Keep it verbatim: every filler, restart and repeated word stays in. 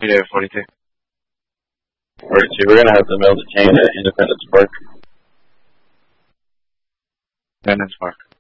Yeah, forty-two. forty-two. We're gonna have to build a chain at Independence Park. Independence Park.